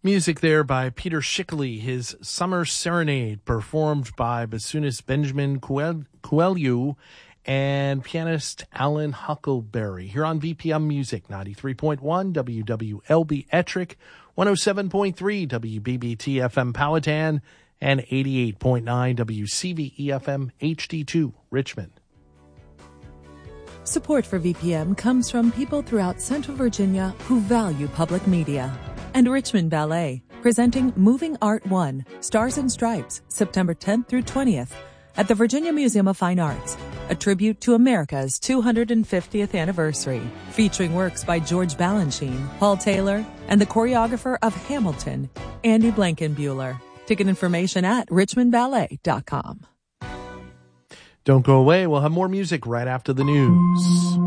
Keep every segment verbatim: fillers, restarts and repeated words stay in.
Music there by Peter Schickele, his Summer Serenade, performed by bassoonist Benjamin Coelho and pianist Alan Huckleberry. Here on V P M Music, ninety-three point one W W L B Ettrick, one oh seven point three W B B T F M Powhatan, and eighty-eight point nine W C V E F M H D two Richmond. Support for V P M comes from people throughout Central Virginia who value public media. And Richmond Ballet, presenting Moving Art one, Stars and Stripes, September tenth through twentieth, at the Virginia Museum of Fine Arts, a tribute to America's two hundred fiftieth anniversary, featuring works by George Balanchine, Paul Taylor, and the choreographer of Hamilton, Andy Blankenbuehler. Ticket information at richmond ballet dot com. Don't go away. We'll have more music right after the news.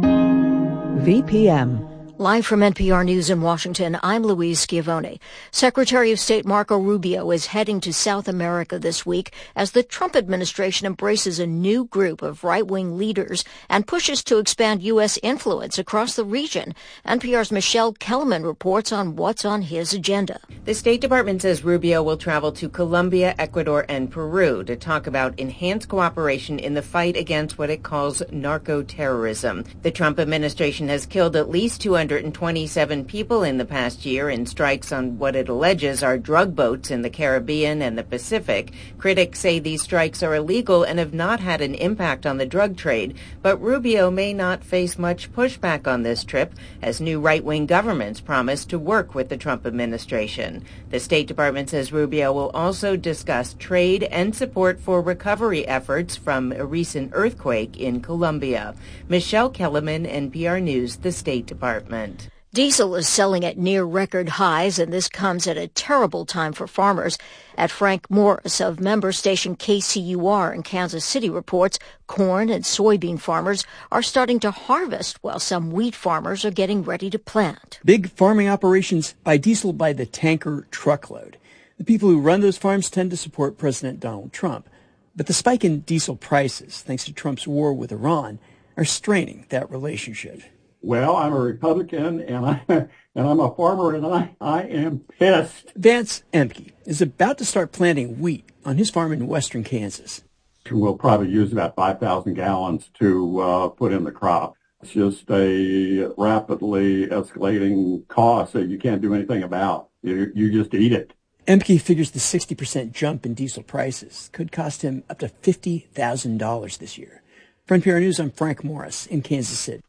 V P M. Live from N P R News in Washington, I'm Louise Schiavone. Secretary of State Marco Rubio is heading to South America this week as the Trump administration embraces a new group of right-wing leaders and pushes to expand U S influence across the region. N P R's Michelle Kellerman reports on what's on his agenda. The State Department says Rubio will travel to Colombia, Ecuador, and Peru to talk about enhanced cooperation in the fight against what it calls narco-terrorism. The Trump administration has killed at least two hundred twenty-seven people in the past year in strikes on what it alleges are drug boats in the Caribbean and the Pacific. Critics say these strikes are illegal and have not had an impact on the drug trade, but Rubio may not face much pushback on this trip, as new right-wing governments promise to work with the Trump administration. The State Department says Rubio will also discuss trade and support for recovery efforts from a recent earthquake in Colombia. Michelle Kellerman, N P R News, the State Department. Diesel is selling at near record highs, and this comes at a terrible time for farmers. At Frank Morris of member station K C U R in Kansas City reports corn and soybean farmers are starting to harvest while some wheat farmers are getting ready to plant. Big farming operations buy diesel by the tanker truckload. The people who run those farms tend to support President Donald Trump. But the spike in diesel prices, thanks to Trump's war with Iran, are straining that relationship. Well, I'm a Republican, and, I, and I'm a farmer, and I, I am pissed. Vance Emke is about to start planting wheat on his farm in western Kansas. We'll probably use about five thousand gallons to uh, put in the crop. It's just a rapidly escalating cost that you can't do anything about. You, you just eat it. Emke figures the sixty percent jump in diesel prices could cost him up to fifty thousand dollars this year. For N P R News, I'm Frank Morris in Kansas City.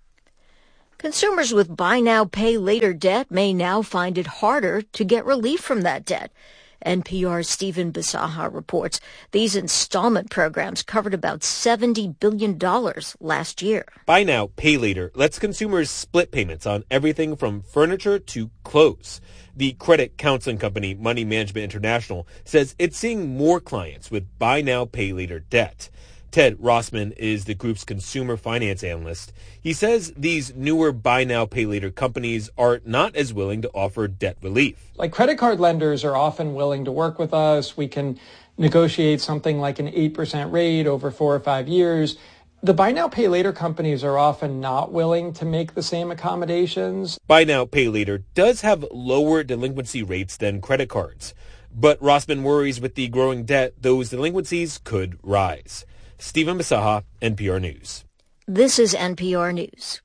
Consumers with buy now, pay later debt may now find it harder to get relief from that debt. N P R's Stephen Bisaha reports these installment programs covered about seventy billion dollars last year. Buy now, pay later lets consumers split payments on everything from furniture to clothes. The credit counseling company Money Management International says it's seeing more clients with buy now, pay later debt. Ted Rossman is the group's consumer finance analyst. He says these newer buy now, pay later companies are not as willing to offer debt relief. Like credit card lenders are often willing to work with us. We can negotiate something like an eight percent rate over four or five years. The buy now, pay later companies are often not willing to make the same accommodations. Buy now, pay later does have lower delinquency rates than credit cards. But Rossman worries with the growing debt, those delinquencies could rise. Stephen Bisaha, N P R News. This is N P R News.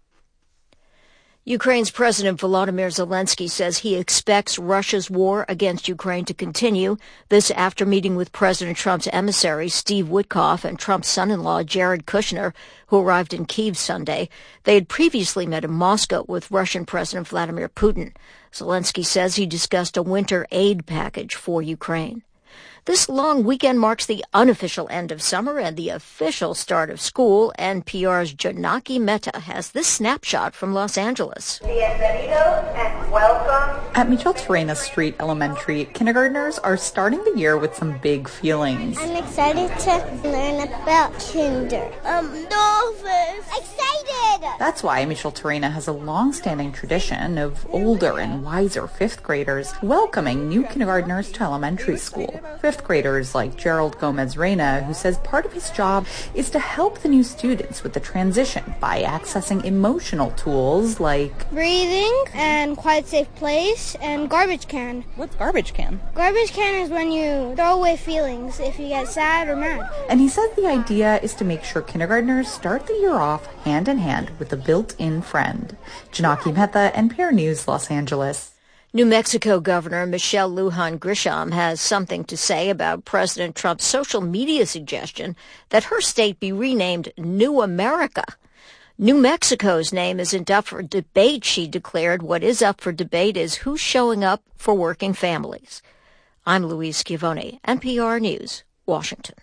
Ukraine's President Volodymyr Zelensky says he expects Russia's war against Ukraine to continue. This after meeting with President Trump's emissary, Steve Witkoff, and Trump's son-in-law, Jared Kushner, who arrived in Kyiv Sunday. They had previously met in Moscow with Russian President Vladimir Putin. Zelensky says he discussed a winter aid package for Ukraine. This long weekend marks the unofficial end of summer and the official start of school. N P R's Janaki Mehta has this snapshot from Los Angeles. Bienvenidos and welcome. At Michel Terena Street Elementary, kindergartners are starting the year with some big feelings. I'm excited to learn about kinder. Um, dolphins. Excited! That's why Michel Terena has a long-standing tradition of older and wiser fifth graders welcoming new kindergartners to elementary school. Fifth graders like Gerald Gomez-Reyna, who says part of his job is to help the new students with the transition by accessing emotional tools like breathing and quiet safe place and garbage can. What's garbage can? Garbage can is when you throw away feelings if you get sad or mad. And he says the idea is to make sure kindergartners start the year off hand in hand with a built-in friend. Janaki Mehta, N P R News, Los Angeles. New Mexico Governor Michelle Lujan Grisham has something to say about President Trump's social media suggestion that her state be renamed New America. New Mexico's name isn't up for debate, she declared. What is up for debate is who's showing up for working families. I'm Louise Schiavone, N P R News, Washington.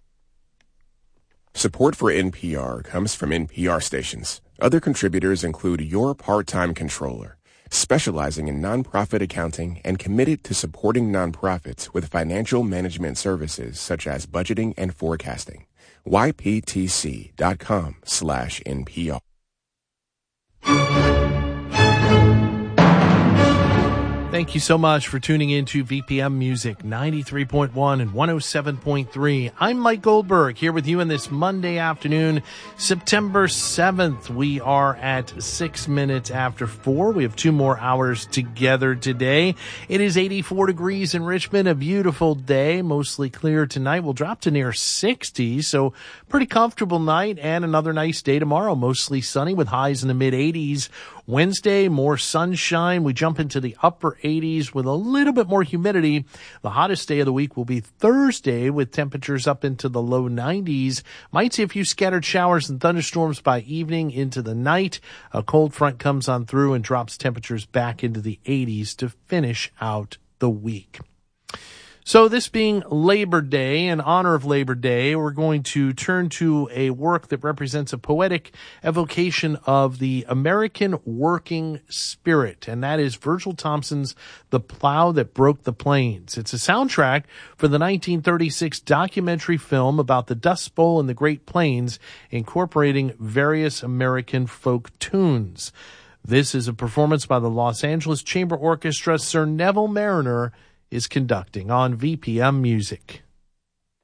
Support for N P R comes from N P R stations. Other contributors include Your Part-Time Controller, specializing in nonprofit accounting and committed to supporting nonprofits with financial management services such as budgeting and forecasting. Y P T C dot com slash N P R. Thank you so much for tuning in to V P M Music ninety-three point one and one oh seven point three. I'm Mike Goldberg here with you on this Monday afternoon, September seventh. We are at six minutes after four. We have two more hours together today. It is eighty-four degrees in Richmond, a beautiful day, mostly clear tonight. We'll drop to near sixty, so pretty comfortable night, and another nice day tomorrow, mostly sunny with highs in the mid eighties. Wednesday, more sunshine. We jump into the upper eighties with a little bit more humidity. The hottest day of the week will be Thursday with temperatures up into the low nineties. Might see a few scattered showers and thunderstorms by evening into the night. A cold front comes on through and drops temperatures back into the eighties to finish out the week. So this being Labor Day, in honor of Labor Day, we're going to turn to a work that represents a poetic evocation of the American working spirit, and that is Virgil Thompson's The Plow That Broke the Plains. It's a soundtrack for the nineteen thirty-six documentary film about the Dust Bowl in the Great Plains, incorporating various American folk tunes. This is a performance by the Los Angeles Chamber Orchestra. Sir Neville Marriner is conducting on V P M Music.